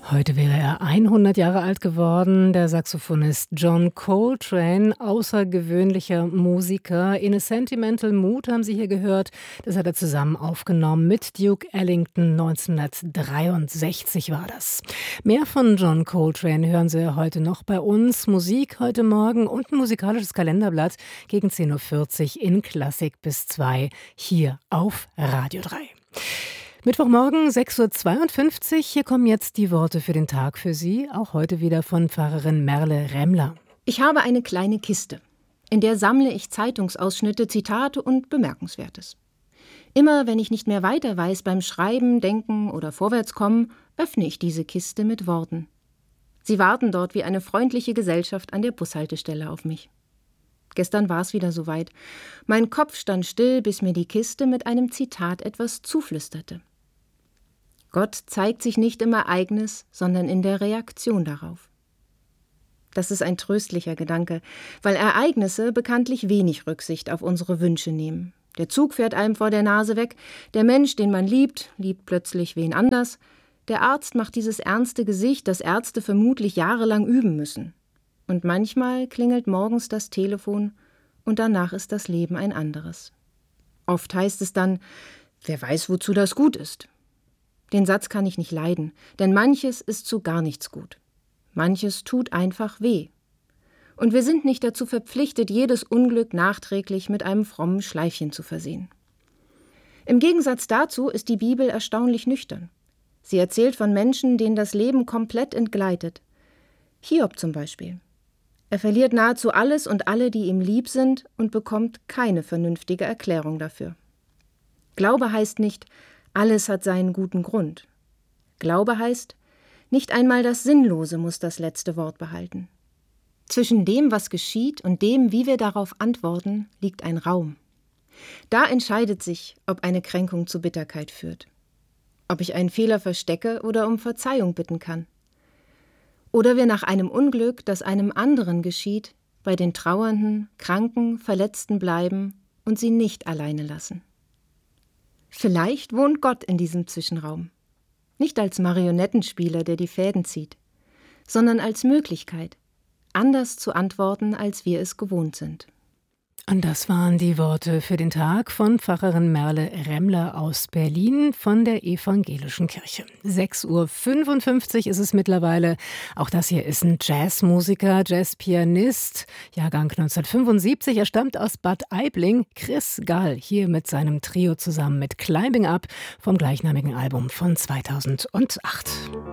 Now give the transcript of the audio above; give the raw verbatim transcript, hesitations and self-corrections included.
Heute wäre er hundert Jahre alt geworden, der Saxophonist John Coltrane, außergewöhnlicher Musiker. In a Sentimental Mood haben Sie hier gehört. Das hat er zusammen aufgenommen mit Duke Ellington. neunzehnhundertdreiundsechzig war das. Mehr von John Coltrane hören Sie heute noch bei uns. Musik heute Morgen und ein musikalisches Kalenderblatt gegen zehn Uhr vierzig in Klassik bis zwei hier auf Radio drei. Mittwochmorgen, sechs Uhr zweiundfünfzig. Hier kommen jetzt die Worte für den Tag für Sie. Auch heute wieder von Pfarrerin Merle Remmler. Ich habe eine kleine Kiste. In der sammle ich Zeitungsausschnitte, Zitate und Bemerkenswertes. Immer wenn ich nicht mehr weiter weiß beim Schreiben, Denken oder Vorwärtskommen, öffne ich diese Kiste mit Worten. Sie warten dort wie eine freundliche Gesellschaft an der Bushaltestelle auf mich. Gestern war es wieder soweit. Mein Kopf stand still, bis mir die Kiste mit einem Zitat etwas zuflüsterte. Gott zeigt sich nicht im Ereignis, sondern in der Reaktion darauf. Das ist ein tröstlicher Gedanke, weil Ereignisse bekanntlich wenig Rücksicht auf unsere Wünsche nehmen. Der Zug fährt einem vor der Nase weg, der Mensch, den man liebt, liebt plötzlich wen anders. Der Arzt macht dieses ernste Gesicht, das Ärzte vermutlich jahrelang üben müssen. Und manchmal klingelt morgens das Telefon und danach ist das Leben ein anderes. Oft heißt es dann, wer weiß, wozu das gut ist. Den Satz kann ich nicht leiden, denn manches ist zu gar nichts gut. Manches tut einfach weh. Und wir sind nicht dazu verpflichtet, jedes Unglück nachträglich mit einem frommen Schleifchen zu versehen. Im Gegensatz dazu ist die Bibel erstaunlich nüchtern. Sie erzählt von Menschen, denen das Leben komplett entgleitet. Hiob zum Beispiel. Er verliert nahezu alles und alle, die ihm lieb sind, und bekommt keine vernünftige Erklärung dafür. Glaube heißt nicht, alles hat seinen guten Grund. Glaube heißt, nicht einmal das Sinnlose muss das letzte Wort behalten. Zwischen dem, was geschieht, und dem, wie wir darauf antworten, liegt ein Raum. Da entscheidet sich, ob eine Kränkung zu Bitterkeit führt. Ob ich einen Fehler verstecke oder um Verzeihung bitten kann. Oder wir nach einem Unglück, das einem anderen geschieht, bei den Trauernden, Kranken, Verletzten bleiben und sie nicht alleine lassen. Vielleicht wohnt Gott in diesem Zwischenraum. Nicht als Marionettenspieler, der die Fäden zieht, sondern als Möglichkeit, anders zu antworten, als wir es gewohnt sind. Und das waren die Worte für den Tag von Pfarrerin Merle Remmler aus Berlin von der Evangelischen Kirche. sechs Uhr fünfundfünfzig ist es mittlerweile. Auch das hier ist ein Jazzmusiker, Jazzpianist, Jahrgang neunzehnhundertfünfundsiebzig. Er stammt aus Bad Aibling. Chris Gall hier mit seinem Trio zusammen mit Climbing Up vom gleichnamigen Album von zweitausendacht.